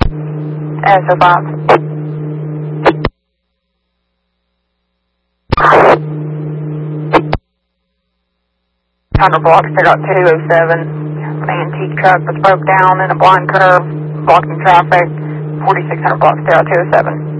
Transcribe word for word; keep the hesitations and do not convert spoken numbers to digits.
S O five. Hundred blocks, they got two oh seven. Antique truck was broke down in a blind curve, blocking traffic. forty-six hundred blocks, they got two oh seven.